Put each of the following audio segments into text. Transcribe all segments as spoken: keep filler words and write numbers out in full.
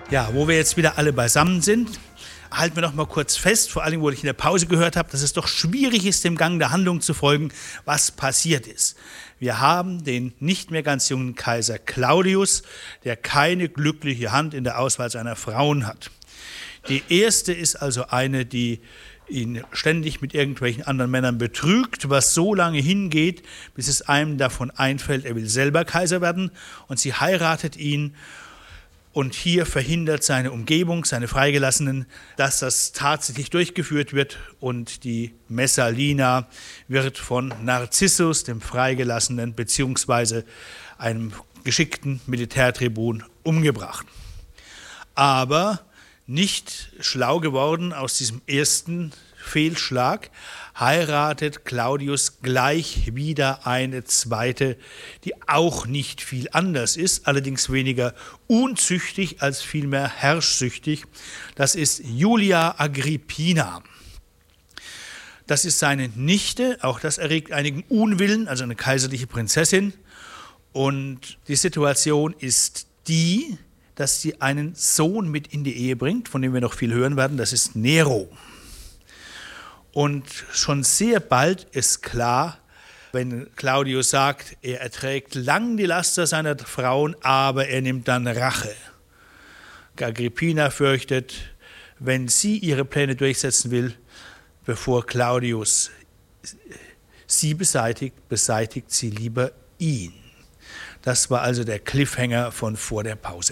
Ja, wo wir jetzt wieder alle beisammen sind, halten wir noch mal kurz fest, vor allem, wo ich in der Pause gehört habe, dass es doch schwierig ist, dem Gang der Handlung zu folgen, was passiert ist. Wir haben den nicht mehr ganz jungen Kaiser Claudius, der keine glückliche Hand in der Auswahl seiner Frauen hat. Die erste ist also eine, die ihn ständig mit irgendwelchen anderen Männern betrügt, was so lange hingeht, bis es einem davon einfällt, er will selber Kaiser werden, und sie heiratet ihn. Und hier verhindert seine Umgebung, seine Freigelassenen, dass das tatsächlich durchgeführt wird, und die Messalina wird von Narzissus, dem Freigelassenen, beziehungsweise einem geschickten Militärtribun umgebracht. Aber nicht schlau geworden aus diesem ersten Fehlschlag, heiratet Claudius gleich wieder eine zweite, die auch nicht viel anders ist, allerdings weniger unzüchtig als vielmehr herrschsüchtig. Das ist Julia Agrippina. Das ist seine Nichte, auch das erregt einigen Unwillen, also eine kaiserliche Prinzessin. Und die Situation ist die, dass sie einen Sohn mit in die Ehe bringt, von dem wir noch viel hören werden, das ist Nero. Und schon sehr bald ist klar, wenn Claudius sagt, er erträgt lang die Laster seiner Frauen, aber er nimmt dann Rache. Agrippina fürchtet, wenn sie ihre Pläne durchsetzen will, bevor Claudius sie beseitigt, beseitigt sie lieber ihn. Das war also der Cliffhanger von vor der Pause.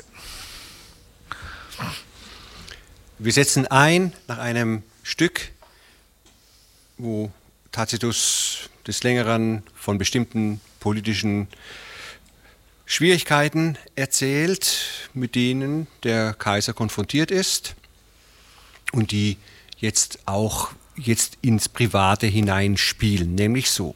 Wir setzen ein nach einem Stück, wo Tacitus des Längeren von bestimmten politischen Schwierigkeiten erzählt, mit denen der Kaiser konfrontiert ist und die jetzt auch jetzt ins Private hineinspielen, nämlich so.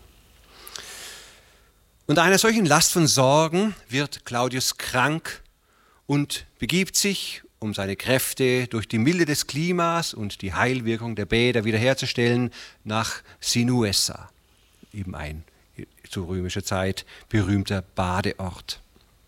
Unter einer solchen Last von Sorgen wird Claudius krank und begibt sich, um seine Kräfte durch die Milde des Klimas und die Heilwirkung der Bäder wiederherzustellen, nach Sinuessa, eben ein zu römischer Zeit berühmter Badeort.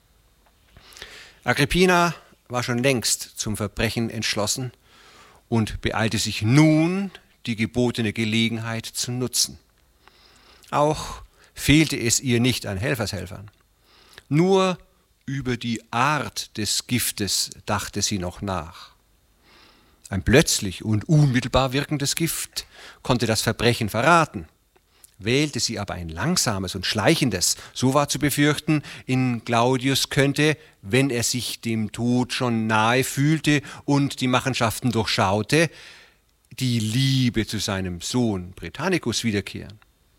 Agrippina war schon längst zum Verbrechen entschlossen und beeilte sich nun, die gebotene Gelegenheit zu nutzen. Auch fehlte es ihr nicht an Helfershelfern. Nur über die Art des Giftes dachte sie noch nach. Ein plötzlich und unmittelbar wirkendes Gift konnte das Verbrechen verraten. Wählte sie aber ein langsames und schleichendes, so war zu befürchten, in Claudius könnte, wenn er sich dem Tod schon nahe fühlte und die Machenschaften durchschaute, die Liebe zu seinem Sohn Britannicus wiederkehren.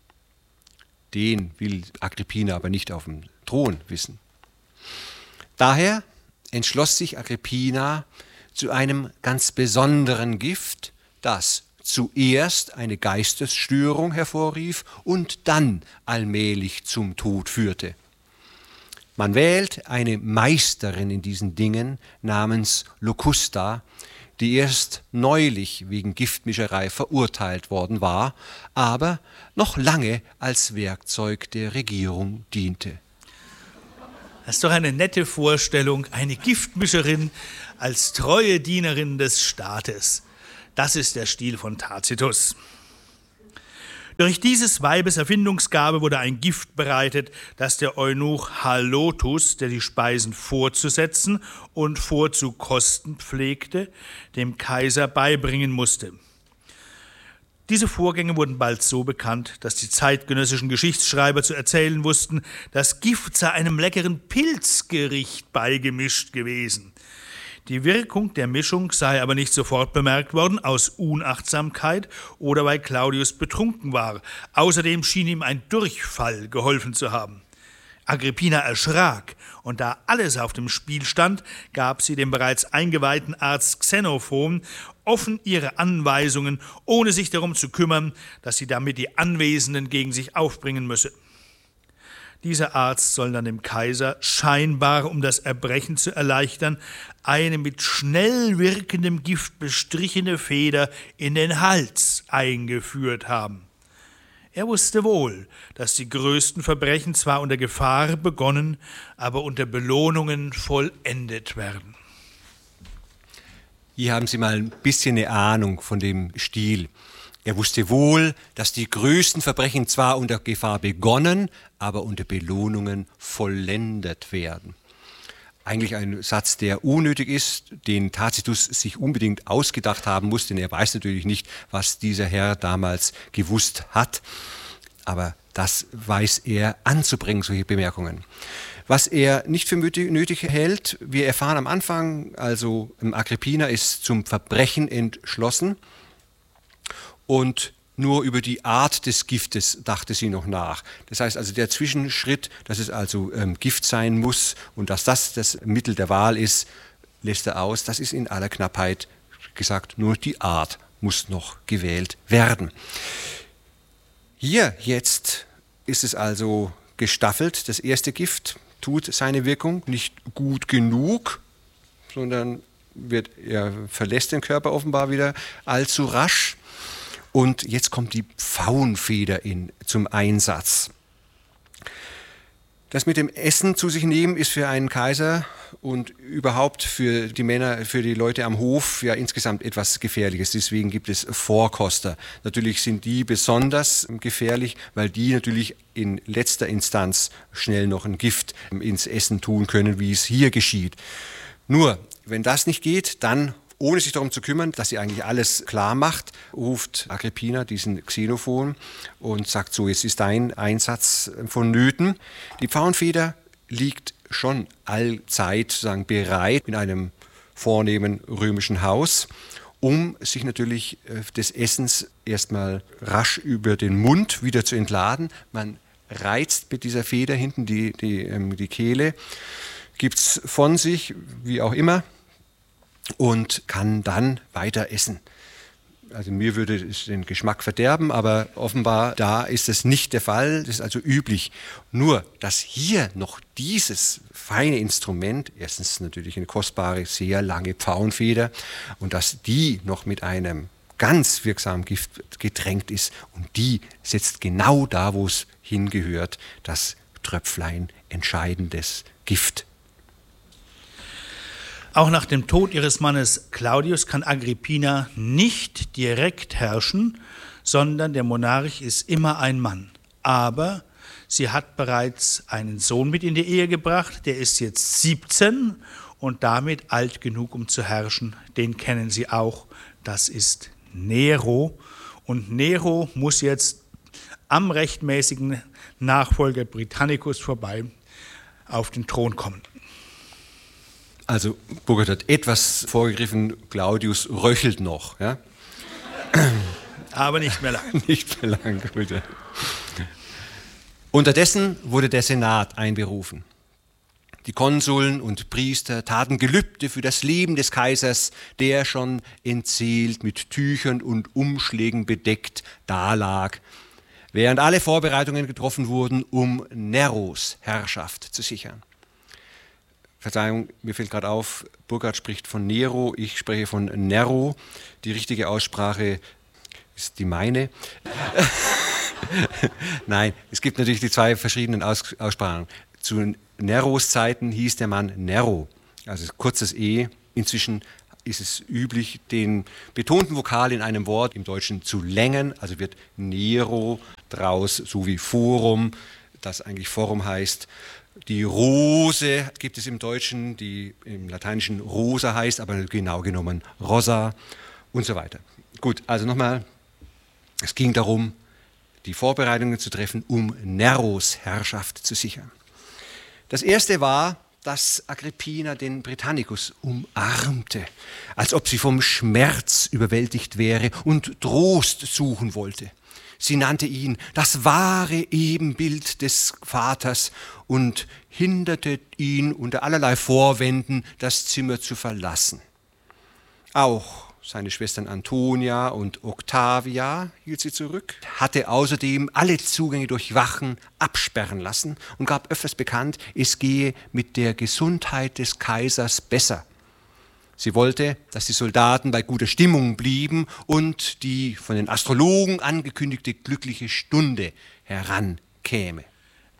Den will Agrippina aber nicht auf dem Thron wissen. Daher entschloss sich Agrippina zu einem ganz besonderen Gift, das zuerst eine Geistesstörung hervorrief und dann allmählich zum Tod führte. Man wählt eine Meisterin in diesen Dingen namens Locusta, die erst neulich wegen Giftmischerei verurteilt worden war, aber noch lange als Werkzeug der Regierung diente. Das ist doch eine nette Vorstellung, eine Giftmischerin als treue Dienerin des Staates. Das ist der Stil von Tacitus. Durch dieses Weibes Erfindungsgabe wurde ein Gift bereitet, das der Eunuch Halotus, der die Speisen vorzusetzen und vorzukosten pflegte, dem Kaiser beibringen musste. Diese Vorgänge wurden bald so bekannt, dass die zeitgenössischen Geschichtsschreiber zu erzählen wussten, das Gift sei einem leckeren Pilzgericht beigemischt gewesen. Die Wirkung der Mischung sei aber nicht sofort bemerkt worden, aus Unachtsamkeit oder weil Claudius betrunken war. Außerdem schien ihm ein Durchfall geholfen zu haben. Agrippina erschrak, und da alles auf dem Spiel stand, gab sie dem bereits eingeweihten Arzt Xenophon offen ihre Anweisungen, ohne sich darum zu kümmern, dass sie damit die Anwesenden gegen sich aufbringen müsse. Dieser Arzt soll dann dem Kaiser, scheinbar um das Erbrechen zu erleichtern, eine mit schnell wirkendem Gift bestrichene Feder in den Hals eingeführt haben. Er wusste wohl, dass die größten Verbrechen zwar unter Gefahr begonnen, aber unter Belohnungen vollendet werden. Hier haben Sie mal ein bisschen eine Ahnung von dem Stil. Er wusste wohl, dass die größten Verbrechen zwar unter Gefahr begonnen, aber unter Belohnungen vollendet werden. Eigentlich ein Satz, der unnötig ist, den Tacitus sich unbedingt ausgedacht haben muss, denn er weiß natürlich nicht, was dieser Herr damals gewusst hat. Aber das weiß er anzubringen, solche Bemerkungen. Was er nicht für nötig hält, wir erfahren am Anfang, also Agrippina ist zum Verbrechen entschlossen und nur über die Art des Giftes dachte sie noch nach. Das heißt also der Zwischenschritt, dass es also ähm, Gift sein muss und dass das das Mittel der Wahl ist, lässt er aus. Das ist in aller Knappheit gesagt, nur die Art muss noch gewählt werden. Hier jetzt ist es also gestaffelt. Das erste Gift tut seine Wirkung nicht gut genug, sondern wird, er verlässt den Körper offenbar wieder allzu rasch. Und jetzt kommt die Pfauenfeder in, zum Einsatz. Das mit dem Essen zu sich nehmen ist für einen Kaiser und überhaupt für die Männer, für die Leute am Hof ja insgesamt etwas Gefährliches. Deswegen gibt es Vorkoster. Natürlich sind die besonders gefährlich, weil die natürlich in letzter Instanz schnell noch ein Gift ins Essen tun können, wie es hier geschieht. Nur, wenn das nicht geht, dann ohne sich darum zu kümmern, dass sie eigentlich alles klar macht, ruft Agrippina diesen Xenophon und sagt so, jetzt ist dein Einsatz vonnöten. Die Pfauenfeder liegt schon allzeit sozusagen bereit in einem vornehmen römischen Haus, um sich natürlich des Essens erstmal rasch über den Mund wieder zu entladen. Man reizt mit dieser Feder hinten die, die, die Kehle, gibt es von sich, wie auch immer, und kann dann weiter essen. Also mir würde es den Geschmack verderben, aber offenbar da ist es nicht der Fall, das ist also üblich. Nur, dass hier noch dieses feine Instrument, erstens natürlich eine kostbare, sehr lange Pfauenfeder, und dass die noch mit einem ganz wirksamen Gift getränkt ist und die setzt genau da, wo es hingehört, das Tröpflein entscheidendes Gift. Auch nach dem Tod ihres Mannes Claudius kann Agrippina nicht direkt herrschen, sondern der Monarch ist immer ein Mann. Aber sie hat bereits einen Sohn mit in die Ehe gebracht, der ist jetzt siebzehn und damit alt genug, um zu herrschen. Den kennen Sie auch, das ist Nero. Und Nero muss jetzt am rechtmäßigen Nachfolger Britannicus vorbei auf den Thron kommen. Also Burkhard hat etwas vorgegriffen, Claudius röchelt noch. Ja? Aber nicht mehr lang. Nicht mehr lang, gut. Unterdessen wurde der Senat einberufen. Die Konsuln und Priester taten Gelübde für das Leben des Kaisers, der schon entseelt mit Tüchern und Umschlägen bedeckt dalag, während alle Vorbereitungen getroffen wurden, um Neros Herrschaft zu sichern. Verzeihung, mir fällt gerade auf, Burkhard spricht von Nero, ich spreche von Nero. Die richtige Aussprache ist die meine. Nein, es gibt natürlich die zwei verschiedenen Aus- Aussprachen. Zu Neros Zeiten hieß der Mann Nero, also kurzes E. Inzwischen ist es üblich, den betonten Vokal in einem Wort im Deutschen zu längen, also wird Nero draus, so wie Forum, das eigentlich Forum heißt. Die Rose gibt es im Deutschen, die im Lateinischen Rosa heißt, aber genau genommen Rosa und so weiter. Gut, also nochmal, es ging darum, die Vorbereitungen zu treffen, um Neros Herrschaft zu sichern. Das erste war, dass Agrippina den Britannicus umarmte, als ob sie vom Schmerz überwältigt wäre und Trost suchen wollte. Sie nannte ihn das wahre Ebenbild des Vaters und hinderte ihn unter allerlei Vorwänden, das Zimmer zu verlassen. Auch seine Schwestern Antonia und Octavia hielt sie zurück, hatte außerdem alle Zugänge durch Wachen absperren lassen und gab öfters bekannt, es gehe mit der Gesundheit des Kaisers besser. Sie wollte, dass die Soldaten bei guter Stimmung blieben und die von den Astrologen angekündigte glückliche Stunde herankäme.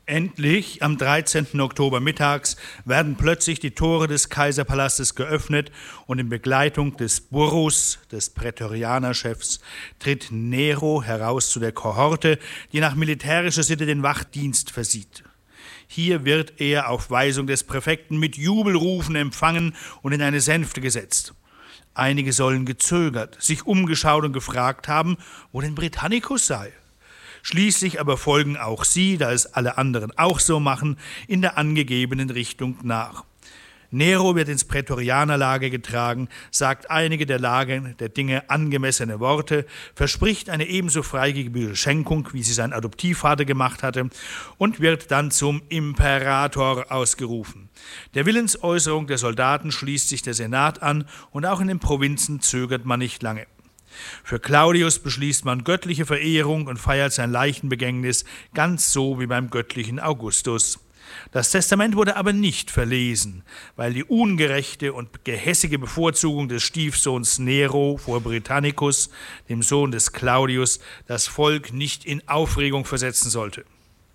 Endlich, am dreizehnten Oktober mittags, werden plötzlich die Tore des Kaiserpalastes geöffnet und in Begleitung des Burrus, des Prätorianerchefs, tritt Nero heraus zu der Kohorte, die nach militärischer Sitte den Wachdienst versieht. Hier wird er auf Weisung des Präfekten mit Jubelrufen empfangen und in eine Sänfte gesetzt. Einige sollen gezögert, sich umgeschaut und gefragt haben, wo denn Britannicus sei. Schließlich aber folgen auch sie, da es alle anderen auch so machen, in der angegebenen Richtung nach. Nero wird ins Prätorianerlager getragen, sagt einige der Lage der Dinge angemessene Worte, verspricht eine ebenso freigebige Schenkung, wie sie sein Adoptivvater gemacht hatte, und wird dann zum Imperator ausgerufen. Der Willensäußerung der Soldaten schließt sich der Senat an und auch in den Provinzen zögert man nicht lange. Für Claudius beschließt man göttliche Verehrung und feiert sein Leichenbegängnis, ganz so wie beim göttlichen Augustus. Das Testament wurde aber nicht verlesen, weil die ungerechte und gehässige Bevorzugung des Stiefsohns Nero vor Britannicus, dem Sohn des Claudius, das Volk nicht in Aufregung versetzen sollte.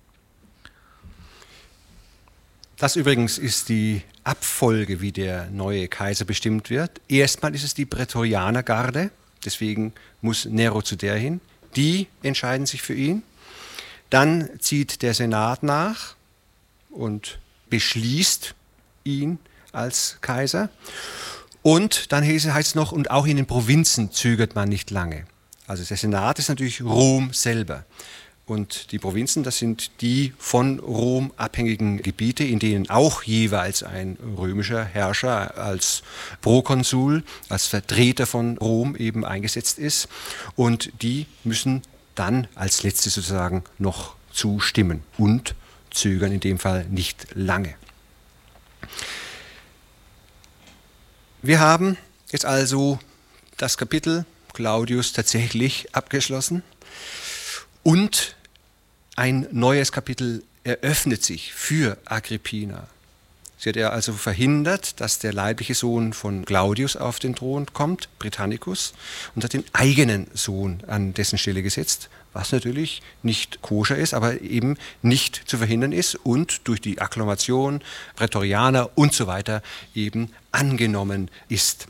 Das übrigens ist die Abfolge, wie der neue Kaiser bestimmt wird. Erstmal ist es die Prätorianergarde. Deswegen muss Nero zu der hin. Die entscheiden sich für ihn. Dann zieht der Senat nach und beschließt ihn als Kaiser. Und dann heißt es noch, und auch in den Provinzen zögert man nicht lange. Also der Senat ist natürlich Rom selber. Und die Provinzen, das sind die von Rom abhängigen Gebiete, in denen auch jeweils ein römischer Herrscher als Prokonsul, als Vertreter von Rom eben eingesetzt ist. Und die müssen dann als Letzte sozusagen noch zustimmen und zögern in dem Fall nicht lange. Wir haben jetzt also das Kapitel Claudius tatsächlich abgeschlossen und ein neues Kapitel eröffnet sich für Agrippina. Sie hat ja also verhindert, dass der leibliche Sohn von Claudius auf den Thron kommt, Britannicus, und hat den eigenen Sohn an dessen Stelle gesetzt, was natürlich nicht koscher ist, aber eben nicht zu verhindern ist und durch die Akklamation, Prätorianer und so weiter eben angenommen ist.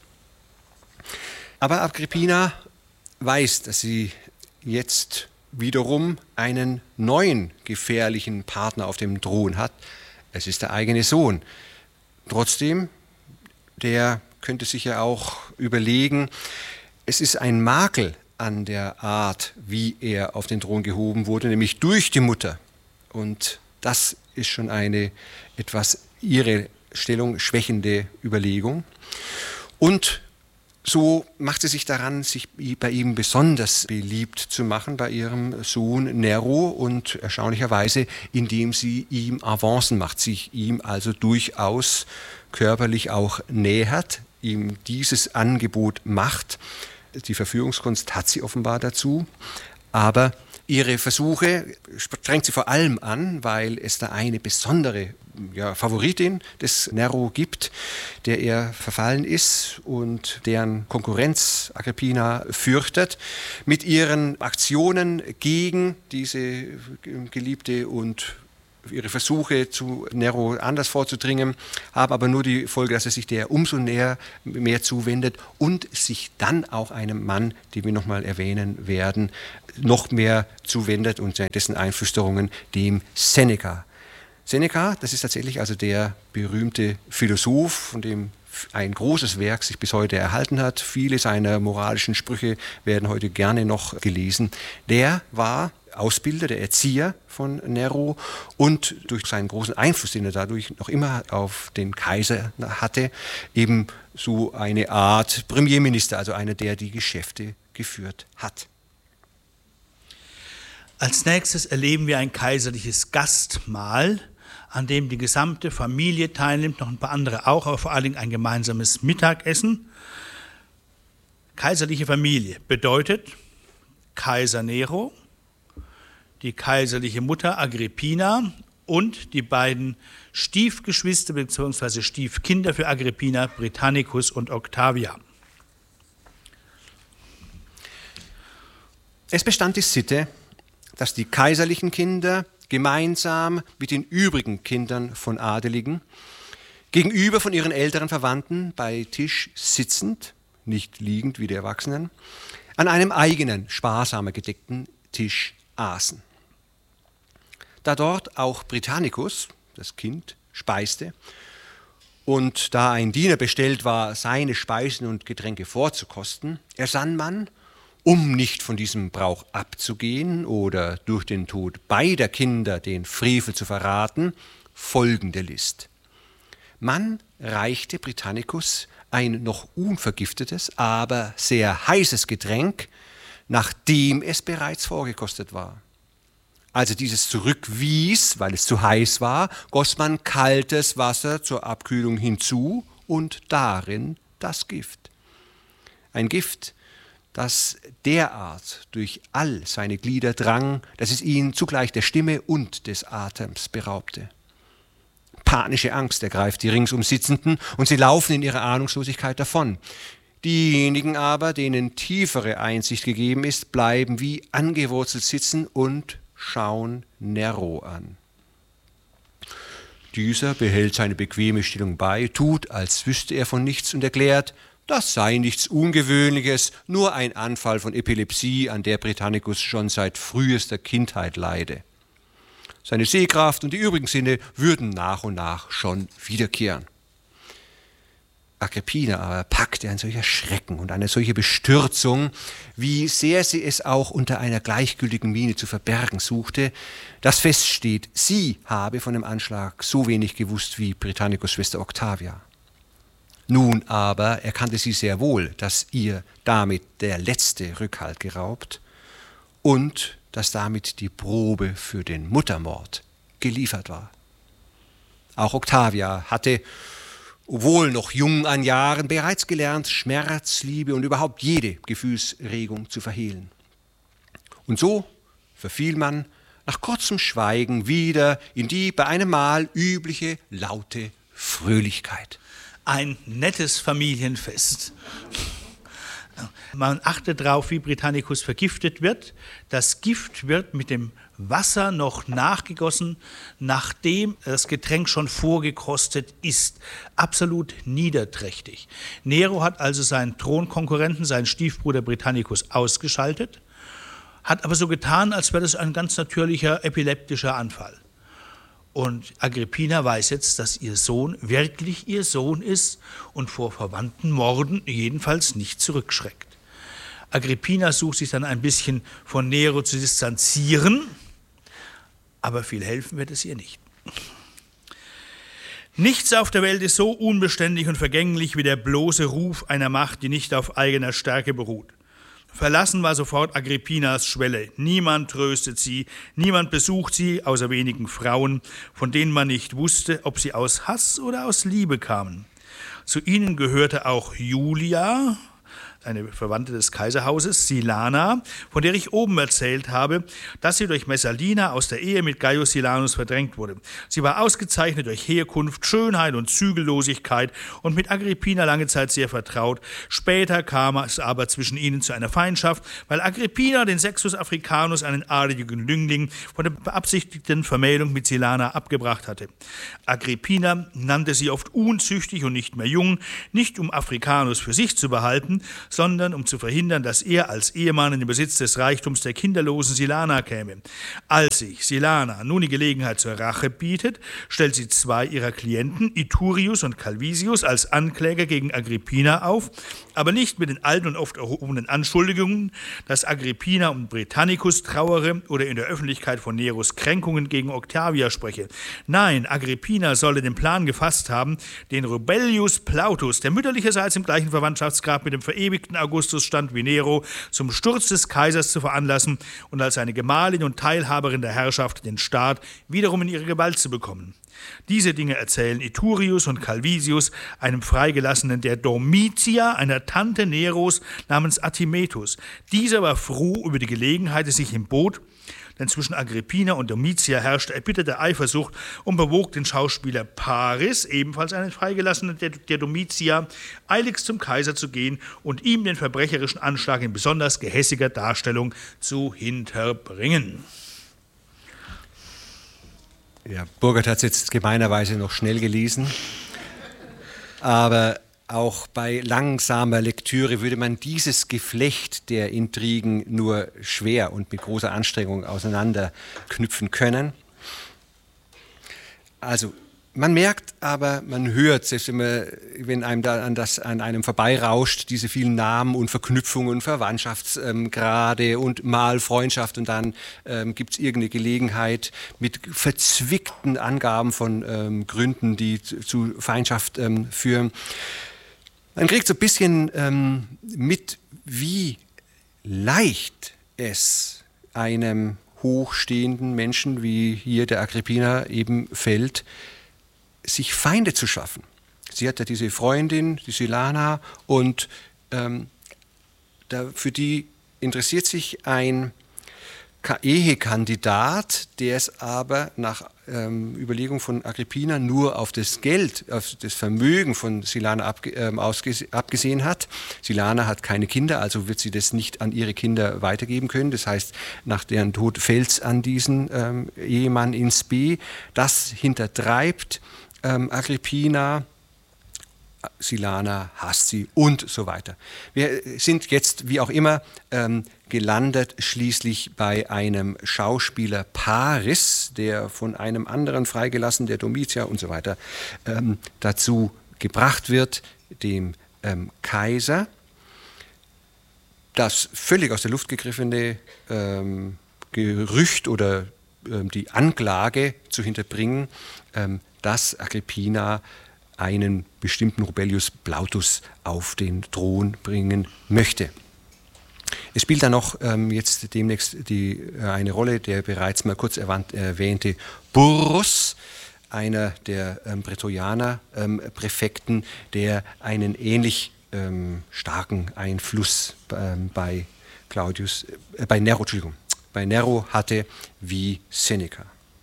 Aber Agrippina weiß, dass sie jetzt wiederum einen neuen gefährlichen Partner auf dem Thron hat. Es ist der eigene Sohn. Trotzdem, der könnte sich ja auch überlegen, es ist ein Makel an der Art, wie er auf den Thron gehoben wurde, nämlich durch die Mutter. Und das ist schon eine etwas ihre Stellung schwächende Überlegung. Und so macht sie sich daran, sich bei ihm besonders beliebt zu machen, bei ihrem Sohn Nero, und erstaunlicherweise, indem sie ihm Avancen macht, sich ihm also durchaus körperlich auch nähert, ihm dieses Angebot macht. Die Verführungskunst hat sie offenbar dazu, aber ihre Versuche strengt sie vor allem an, weil es da eine besondere ja, Favoritin des Nero gibt, der er verfallen ist und deren Konkurrenz Agrippina fürchtet. Mit ihren Aktionen gegen diese Geliebte und ihre Versuche, zu Nero anders vorzudringen, haben aber nur die Folge, dass er sich der umso näher mehr zuwendet und sich dann auch einem Mann, den wir nochmal erwähnen werden, noch mehr zuwendet und dessen Einflüsterungen, dem Seneca. Seneca, das ist tatsächlich also der berühmte Philosoph, von dem ein großes Werk sich bis heute erhalten hat. Viele seiner moralischen Sprüche werden heute gerne noch gelesen. Der war Ausbilder, der Erzieher von Nero, und durch seinen großen Einfluss, den er dadurch noch immer auf den Kaiser hatte, eben so eine Art Premierminister, also einer, der die Geschäfte geführt hat. Als nächstes erleben wir ein kaiserliches Gastmahl, an dem die gesamte Familie teilnimmt, noch ein paar andere auch, aber vor allen Dingen ein gemeinsames Mittagessen. Kaiserliche Familie bedeutet Kaiser Nero, die kaiserliche Mutter Agrippina und die beiden Stiefgeschwister bzw. Stiefkinder für Agrippina, Britannicus und Octavia. Es bestand die Sitte, dass die kaiserlichen Kinder gemeinsam mit den übrigen Kindern von Adeligen, gegenüber von ihren älteren Verwandten bei Tisch sitzend, nicht liegend wie die Erwachsenen, an einem eigenen, sparsamer gedeckten Tisch aßen. Da dort auch Britannicus, das Kind, speiste und da ein Diener bestellt war, seine Speisen und Getränke vorzukosten, ersann man, um nicht von diesem Brauch abzugehen oder durch den Tod beider Kinder den Frevel zu verraten, folgende List. Man reichte Britannicus ein noch unvergiftetes, aber sehr heißes Getränk, nachdem es bereits vorgekostet war. Als er dieses zurückwies, weil es zu heiß war, goss man kaltes Wasser zur Abkühlung hinzu und darin das Gift. Ein Gift, das derart durch all seine Glieder drang, dass es ihn zugleich der Stimme und des Atems beraubte. Panische Angst ergreift die ringsum Sitzenden und sie laufen in ihrer Ahnungslosigkeit davon. Diejenigen aber, denen tiefere Einsicht gegeben ist, bleiben wie angewurzelt sitzen und schauen Nero an. Dieser behält seine bequeme Stellung bei, tut, als wüsste er von nichts und erklärt, das sei nichts Ungewöhnliches, nur ein Anfall von Epilepsie, an der Britannicus schon seit frühester Kindheit leide. Seine Sehkraft und die übrigen Sinne würden nach und nach schon wiederkehren. Agrippina aber packte ein solcher Schrecken und eine solche Bestürzung, wie sehr sie es auch unter einer gleichgültigen Miene zu verbergen suchte, dass feststeht, sie habe von dem Anschlag so wenig gewusst wie Britannicus' Schwester Octavia. Nun aber erkannte sie sehr wohl, dass ihr damit der letzte Rückhalt geraubt und dass damit die Probe für den Muttermord geliefert war. Auch Octavia hatte, obwohl noch jung an Jahren, bereits gelernt, Schmerz, Liebe und überhaupt jede Gefühlsregung zu verhehlen. Und so verfiel man nach kurzem Schweigen wieder in die bei einem Mahl übliche laute Fröhlichkeit. Ein nettes Familienfest. Man achtet darauf, wie Britannicus vergiftet wird. Das Gift wird mit dem Wasser noch nachgegossen, nachdem das Getränk schon vorgekostet ist. Absolut niederträchtig. Nero hat also seinen Thronkonkurrenten, seinen Stiefbruder Britannicus, ausgeschaltet, hat aber so getan, als wäre das ein ganz natürlicher epileptischer Anfall. Und Agrippina weiß jetzt, dass ihr Sohn wirklich ihr Sohn ist und vor verwandten Morden jedenfalls nicht zurückschreckt. Agrippina sucht sich dann ein bisschen von Nero zu distanzieren, aber viel helfen wird es ihr nicht. Nichts auf der Welt ist so unbeständig und vergänglich wie der bloße Ruf einer Macht, die nicht auf eigener Stärke beruht. Verlassen war sofort Agrippinas Schwelle. Niemand tröstet sie, niemand besucht sie, außer wenigen Frauen, von denen man nicht wusste, ob sie aus Hass oder aus Liebe kamen. Zu ihnen gehörte auch Julia, eine Verwandte des Kaiserhauses, Silana, von der ich oben erzählt habe, dass sie durch Messalina aus der Ehe mit Gaius Silanus verdrängt wurde. Sie war ausgezeichnet durch Herkunft, Schönheit und Zügellosigkeit und mit Agrippina lange Zeit sehr vertraut. Später kam es aber zwischen ihnen zu einer Feindschaft, weil Agrippina den Sextus Africanus, einen adeligen Jüngling, von der beabsichtigten Vermählung mit Silana abgebracht hatte. Agrippina nannte sie oft unzüchtig und nicht mehr jung, nicht um Africanus für sich zu behalten, sondern um zu verhindern, dass er als Ehemann in den Besitz des Reichtums der kinderlosen Silana käme. Als sich Silana nun die Gelegenheit zur Rache bietet, stellt sie zwei ihrer Klienten, Iturius und Calvisius, als Ankläger gegen Agrippina auf, aber nicht mit den alten und oft erhobenen Anschuldigungen, dass Agrippina um Britannicus trauere oder in der Öffentlichkeit von Neros Kränkungen gegen Octavia spreche. Nein, Agrippina solle den Plan gefasst haben, den Rubellius Plautus, der mütterlicherseits im gleichen Verwandtschaftsgrad mit dem verewigten Augustus stand wie Nero, zum Sturz des Kaisers zu veranlassen und als seine Gemahlin und Teilhaberin der Herrschaft den Staat wiederum in ihre Gewalt zu bekommen. Diese Dinge erzählen Iturius und Calvisius, einem Freigelassenen der Domitia, einer Tante Neros namens Attimetus. Dieser war froh über die Gelegenheit, die sich ihm bot, denn zwischen Agrippina und Domitia herrschte erbitterte Eifersucht und bewog den Schauspieler Paris, ebenfalls einen Freigelassenen der, der Domitia, eiligst zum Kaiser zu gehen und ihm den verbrecherischen Anschlag in besonders gehässiger Darstellung zu hinterbringen. Ja, Burgert hat es jetzt gemeinerweise noch schnell gelesen, aber auch bei langsamer Lektüre würde man dieses Geflecht der Intrigen nur schwer und mit großer Anstrengung auseinanderknüpfen können. Also man merkt aber, man hört, selbst wenn, man, wenn einem da an, das, an einem vorbeirauscht, diese vielen Namen und Verknüpfungen, Verwandtschaftsgrade ähm, und mal Freundschaft und dann ähm, gibt es irgendeine Gelegenheit mit verzwickten Angaben von ähm, Gründen, die zu, zu Feindschaft ähm, führen. Man kriegt so ein bisschen ähm, mit, wie leicht es einem hochstehenden Menschen, wie hier der Agrippina, eben fällt, sich Feinde zu schaffen. Sie hat ja diese Freundin, die Silana, und ähm, da, für die interessiert sich ein Ehekandidat, der es aber nach ähm, Überlegung von Agrippina nur auf das Geld, auf das Vermögen von Silana abge, ähm, abgesehen hat. Silana hat keine Kinder, also wird sie das nicht an ihre Kinder weitergeben können. Das heißt, nach deren Tod fällt es an diesen ähm, Ehemann ins B. Das hintertreibt ähm, Agrippina. Silana hasst sie und so weiter. Wir sind jetzt, wie auch immer, ähm, gelandet schließlich bei einem Schauspieler Paris, der von einem anderen freigelassen, der Domitia und so weiter, ähm, dazu gebracht wird, dem ähm, Kaiser, das völlig aus der Luft gegriffene ähm, Gerücht oder ähm, die Anklage zu hinterbringen, ähm, dass Agrippina einen bestimmten Rubellius Plautus auf den Thron bringen möchte. Es spielt dann noch ähm, jetzt demnächst die, äh, eine Rolle der bereits mal kurz erwähnt, erwähnte Burrus, einer der ähm, Prätorianer ähm, Präfekten, der einen ähnlich ähm, starken Einfluss ähm, bei Claudius, äh, bei Nero, Entschuldigung, bei Nero hatte wie Seneca.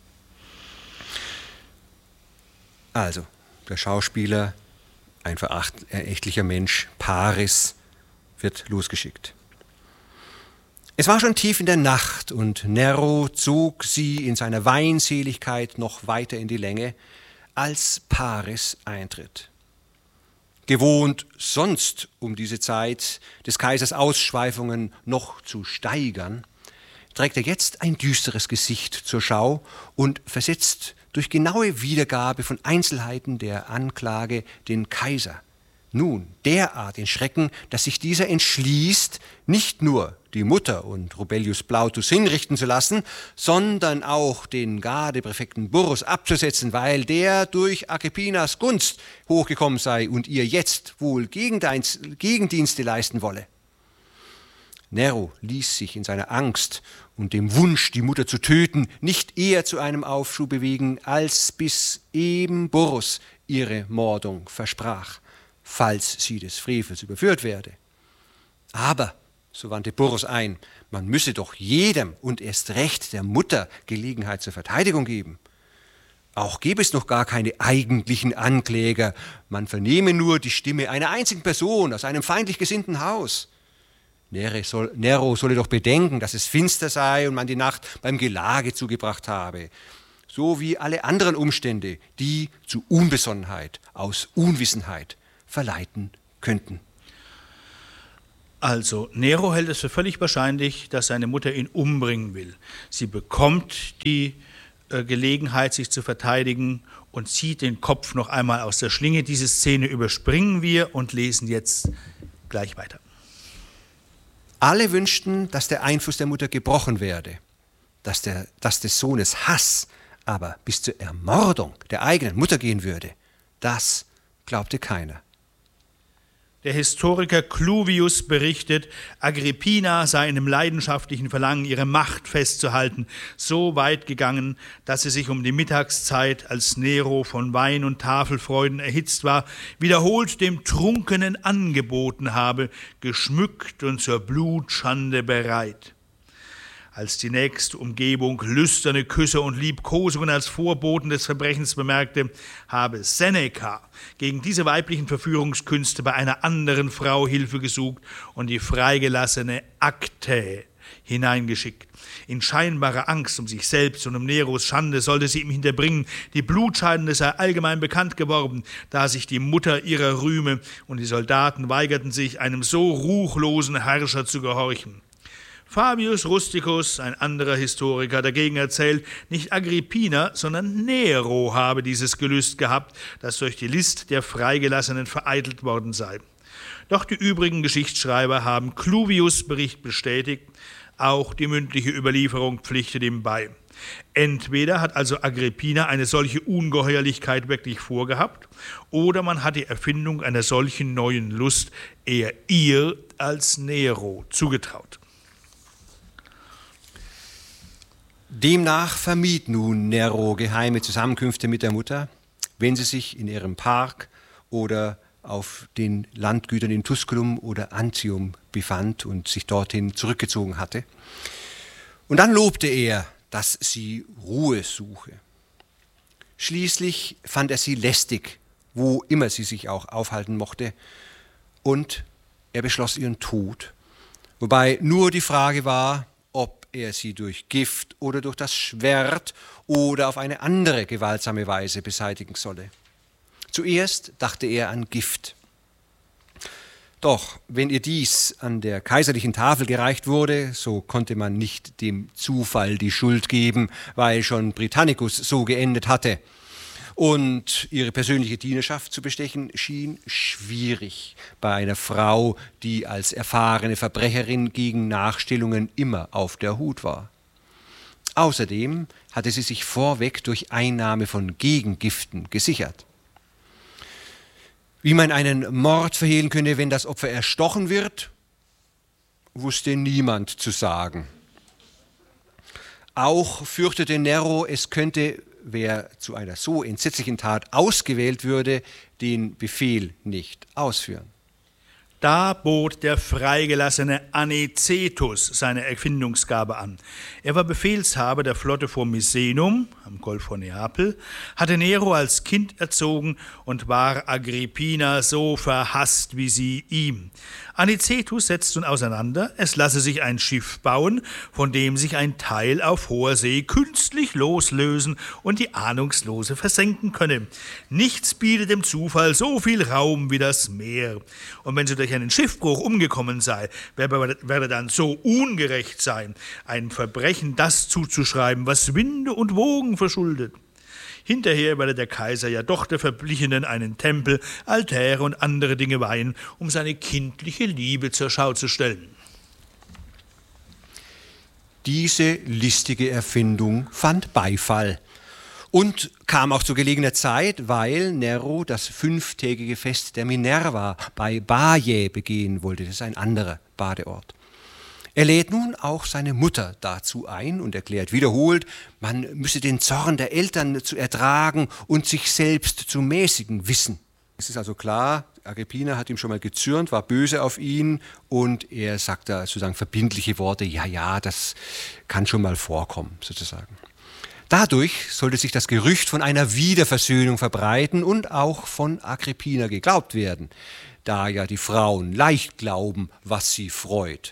Also, der Schauspieler, ein verächtlicher Mensch, Paris, wird losgeschickt. Es war schon tief in der Nacht und Nero zog sie in seiner Weinseligkeit noch weiter in die Länge, als Paris eintritt. Gewohnt sonst um diese Zeit des Kaisers Ausschweifungen noch zu steigern, trägt er jetzt ein düsteres Gesicht zur Schau und versetzt durch genaue Wiedergabe von Einzelheiten der Anklage den Kaiser nun derart in Schrecken, dass sich dieser entschließt, nicht nur die Mutter und Rubellius Plautus hinrichten zu lassen, sondern auch den Gardepräfekten Burrus abzusetzen, weil der durch Agrippinas Gunst hochgekommen sei und ihr jetzt wohl Gegendienste leisten wolle. Nero ließ sich in seiner Angst und dem Wunsch, die Mutter zu töten, nicht eher zu einem Aufschub bewegen, als bis eben Burrus ihre Mordung versprach, falls sie des Frevels überführt werde. Aber, so wandte Burrus ein, man müsse doch jedem und erst recht der Mutter Gelegenheit zur Verteidigung geben. Auch gäbe es noch gar keine eigentlichen Ankläger, man vernehme nur die Stimme einer einzigen Person aus einem feindlich gesinnten Haus. Nero solle doch bedenken, dass es finster sei und man die Nacht beim Gelage zugebracht habe, so wie alle anderen Umstände, die zu Unbesonnenheit aus Unwissenheit verleiten könnten. Also, Nero hält es für völlig wahrscheinlich, dass seine Mutter ihn umbringen will. Sie bekommt die äh, Gelegenheit, sich zu verteidigen und zieht den Kopf noch einmal aus der Schlinge. Diese Szene überspringen wir und lesen jetzt gleich weiter. Alle wünschten, dass der Einfluss der Mutter gebrochen werde, dass, der, dass des Sohnes Hass aber bis zur Ermordung der eigenen Mutter gehen würde. Das glaubte keiner. Der Historiker Cluvius berichtet, Agrippina sei in einem leidenschaftlichen Verlangen, ihre Macht festzuhalten, so weit gegangen, dass sie sich um die Mittagszeit, als Nero von Wein und Tafelfreuden erhitzt war, wiederholt dem Trunkenen angeboten habe, geschmückt und zur Blutschande bereit. Als die nächste Umgebung lüsterne Küsse und Liebkosungen als Vorboten des Verbrechens bemerkte, habe Seneca gegen diese weiblichen Verführungskünste bei einer anderen Frau Hilfe gesucht und die freigelassene Aktae hineingeschickt. In scheinbarer Angst um sich selbst und um Neros Schande sollte sie ihm hinterbringen, die Blutscheidende sei allgemein bekannt geworden, da sich die Mutter ihrer rühme, und die Soldaten weigerten sich, einem so ruchlosen Herrscher zu gehorchen. Fabius Rusticus, ein anderer Historiker, dagegen erzählt, nicht Agrippina, sondern Nero habe dieses Gelüst gehabt, das durch die List der Freigelassenen vereitelt worden sei. Doch die übrigen Geschichtsschreiber haben Cluvius' Bericht bestätigt, auch die mündliche Überlieferung pflichtet ihm bei. Entweder hat also Agrippina eine solche Ungeheuerlichkeit wirklich vorgehabt, oder man hat die Erfindung einer solchen neuen Lust eher ihr als Nero zugetraut. Demnach vermied nun Nero geheime Zusammenkünfte mit der Mutter, wenn sie sich in ihrem Park oder auf den Landgütern in Tusculum oder Antium befand und sich dorthin zurückgezogen hatte. Und dann lobte er, dass sie Ruhe suche. Schließlich fand er sie lästig, wo immer sie sich auch aufhalten mochte, und er beschloss ihren Tod, wobei nur die Frage war, ob er sie durch Gift oder durch das Schwert oder auf eine andere gewaltsame Weise beseitigen solle. Zuerst dachte er an Gift. Doch wenn ihr dies an der kaiserlichen Tafel gereicht wurde, so konnte man nicht dem Zufall die Schuld geben, weil schon Britannicus so geendet hatte. Und ihre persönliche Dienerschaft zu bestechen schien schwierig bei einer Frau, die als erfahrene Verbrecherin gegen Nachstellungen immer auf der Hut war. Außerdem hatte sie sich vorweg durch Einnahme von Gegengiften gesichert. Wie man einen Mord verhehlen könne, wenn das Opfer erstochen wird, wusste niemand zu sagen. Auch fürchtete Nero, es könnte, wer zu einer so entsetzlichen Tat ausgewählt würde, den Befehl nicht ausführen. Da bot der freigelassene Anicetus seine Erfindungsgabe an. Er war Befehlshaber der Flotte vor Misenum, am Golf von Neapel, hatte Nero als Kind erzogen und war Agrippina so verhasst wie sie ihm. Anicetus setzt nun auseinander, es lasse sich ein Schiff bauen, von dem sich ein Teil auf hoher See künstlich loslösen und die Ahnungslose versenken könne. Nichts bietet dem Zufall so viel Raum wie das Meer. Und wenn sie durch einen Schiffbruch umgekommen sei, werde dann so ungerecht sein, einem Verbrechen das zuzuschreiben, was Winde und Wogen verschuldet. Hinterher werde der Kaiser ja doch der Verblichenen einen Tempel, Altäre und andere Dinge weihen, um seine kindliche Liebe zur Schau zu stellen. Diese listige Erfindung fand Beifall und kam auch zu gelegener Zeit, weil Nero das fünftägige Fest der Minerva bei Baiae begehen wollte. Das ist ein anderer Badeort. Er lädt nun auch seine Mutter dazu ein und erklärt wiederholt, man müsse den Zorn der Eltern zu ertragen und sich selbst zu mäßigen wissen. Es ist also klar, Agrippina hat ihm schon mal gezürnt, war böse auf ihn und er sagt da sozusagen verbindliche Worte, ja, ja, das kann schon mal vorkommen, sozusagen. Dadurch sollte sich das Gerücht von einer Wiederversöhnung verbreiten und auch von Agrippina geglaubt werden, da ja die Frauen leicht glauben, was sie freut.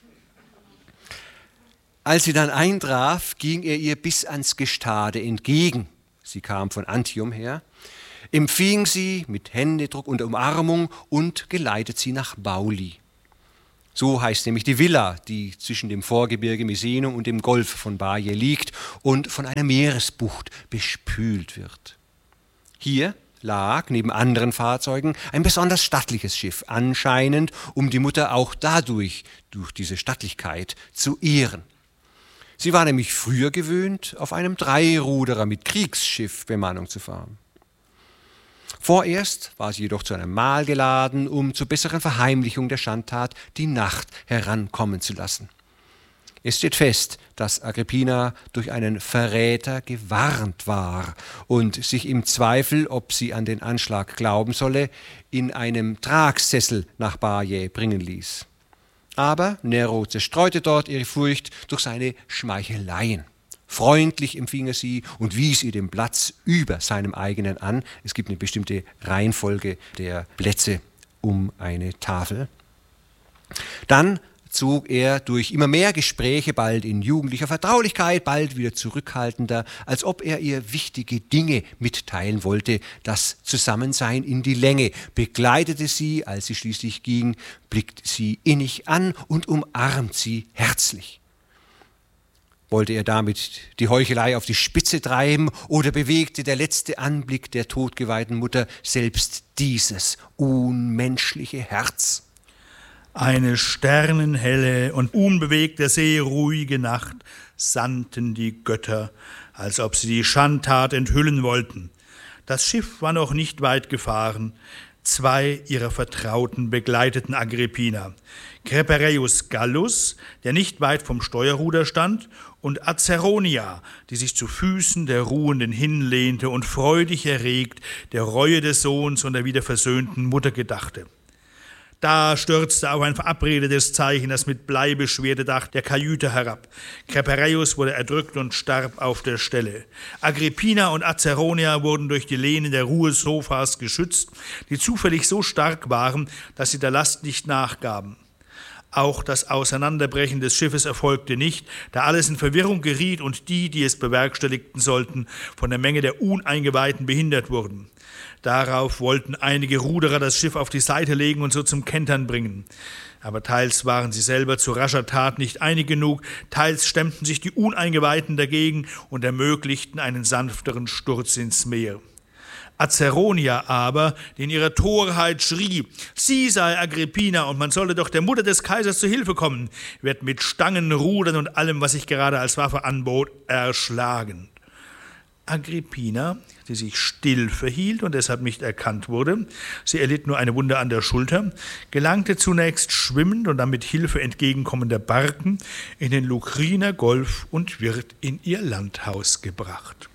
Als sie dann eintraf, ging er ihr bis ans Gestade entgegen. Sie kam von Antium her, empfing sie mit Händedruck und Umarmung und geleitet sie nach Bauli. So heißt nämlich die Villa, die zwischen dem Vorgebirge Misenum und dem Golf von Baiae liegt und von einer Meeresbucht bespült wird. Hier lag neben anderen Fahrzeugen ein besonders stattliches Schiff, anscheinend um die Mutter auch dadurch, durch diese Stattlichkeit, zu ehren. Sie war nämlich früher gewöhnt, auf einem Dreiruderer mit Kriegsschiffbemannung zu fahren. Vorerst war sie jedoch zu einem Mahl geladen, um zur besseren Verheimlichung der Schandtat die Nacht herankommen zu lassen. Es steht fest, dass Agrippina durch einen Verräter gewarnt war und sich im Zweifel, ob sie an den Anschlag glauben solle, in einem Tragsessel nach Baiae bringen ließ. Aber Nero zerstreute dort ihre Furcht durch seine Schmeicheleien. Freundlich empfing er sie und wies ihr den Platz über seinem eigenen an. Es gibt eine bestimmte Reihenfolge der Plätze um eine Tafel. Dann zog er durch immer mehr Gespräche, bald in jugendlicher Vertraulichkeit, bald wieder zurückhaltender, als ob er ihr wichtige Dinge mitteilen wollte, das Zusammensein in die Länge, begleitete sie, als sie schließlich ging, blickt sie innig an und umarmt sie herzlich. Wollte er damit die Heuchelei auf die Spitze treiben oder bewegte der letzte Anblick der todgeweihten Mutter selbst dieses unmenschliche Herz? Eine sternenhelle und unbewegte, seeruhige Nacht sandten die Götter, als ob sie die Schandtat enthüllen wollten. Das Schiff war noch nicht weit gefahren. Zwei ihrer Vertrauten begleiteten Agrippina. Crepereius Gallus, der nicht weit vom Steuerruder stand, und Acerronia, die sich zu Füßen der Ruhenden hinlehnte und freudig erregt der Reue des Sohns und der wieder versöhnten Mutter gedachte. Da stürzte auf ein verabredetes Zeichen das mit Blei beschwerte Dach der Kajüte herab. Crepereius wurde erdrückt und starb auf der Stelle. Agrippina und Acerronia wurden durch die Lehnen der Ruhesofas geschützt, die zufällig so stark waren, dass sie der Last nicht nachgaben. Auch das Auseinanderbrechen des Schiffes erfolgte nicht, da alles in Verwirrung geriet und die, die es bewerkstelligten sollten, von der Menge der Uneingeweihten behindert wurden. Darauf wollten einige Ruderer das Schiff auf die Seite legen und so zum Kentern bringen. Aber teils waren sie selber zu rascher Tat nicht einig genug, teils stemmten sich die Uneingeweihten dagegen und ermöglichten einen sanfteren Sturz ins Meer. Acerronia aber, die in ihrer Torheit schrie, sie sei Agrippina und man solle doch der Mutter des Kaisers zu Hilfe kommen, wird mit Stangen, Rudern und allem, was sich gerade als Waffe anbot, erschlagen. Agrippina, die sich still verhielt und deshalb nicht erkannt wurde, sie erlitt nur eine Wunde an der Schulter, gelangte zunächst schwimmend und dann mit Hilfe entgegenkommender Barken in den Lucriner Golf und wird in ihr Landhaus gebracht.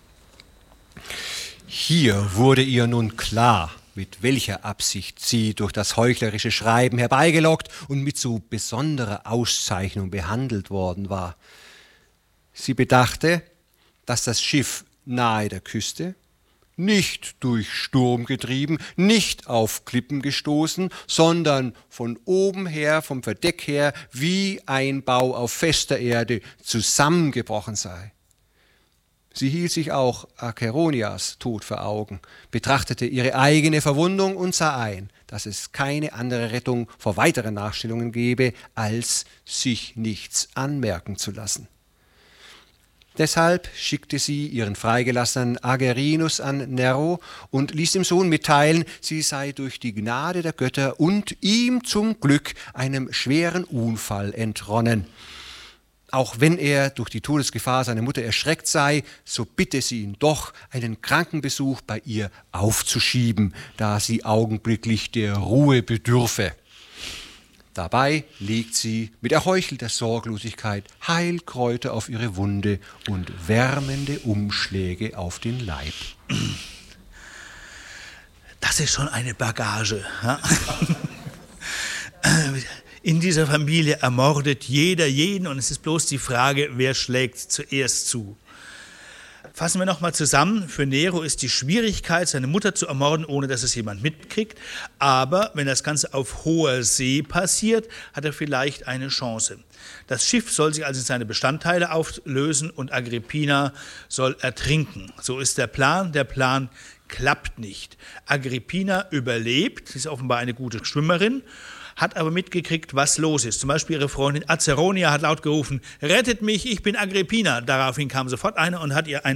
Hier wurde ihr nun klar, mit welcher Absicht sie durch das heuchlerische Schreiben herbeigelockt und mit so besonderer Auszeichnung behandelt worden war. Sie bedachte, dass das Schiff nahe der Küste, nicht durch Sturm getrieben, nicht auf Klippen gestoßen, sondern von oben her, vom Verdeck her, wie ein Bau auf fester Erde zusammengebrochen sei. Sie hielt sich auch Acerronias Tod vor Augen, betrachtete ihre eigene Verwundung und sah ein, dass es keine andere Rettung vor weiteren Nachstellungen gebe, als sich nichts anmerken zu lassen. Deshalb schickte sie ihren Freigelassenen Agerinus an Nero und ließ dem Sohn mitteilen, sie sei durch die Gnade der Götter und ihm zum Glück einem schweren Unfall entronnen. Auch wenn er durch die Todesgefahr seiner Mutter erschreckt sei, so bitte sie ihn doch, einen Krankenbesuch bei ihr aufzuschieben, da sie augenblicklich der Ruhe bedürfe. Dabei legt sie mit erheuchelter Sorglosigkeit Heilkräuter auf ihre Wunde und wärmende Umschläge auf den Leib. Das ist schon eine Bagage. Ja? In dieser Familie ermordet jeder jeden und es ist bloß die Frage, wer schlägt zuerst zu. Fassen wir nochmal zusammen. Für Nero ist die Schwierigkeit, seine Mutter zu ermorden, ohne dass es jemand mitkriegt. Aber wenn das Ganze auf hoher See passiert, hat er vielleicht eine Chance. Das Schiff soll sich also in seine Bestandteile auflösen und Agrippina soll ertrinken. So ist der Plan. Der Plan klappt nicht. Agrippina überlebt, sie ist offenbar eine gute Schwimmerin, hat aber mitgekriegt, was los ist. Zum Beispiel ihre Freundin Acerronia hat laut gerufen, rettet mich, ich bin Agrippina. Daraufhin kam sofort einer und hat ihr ein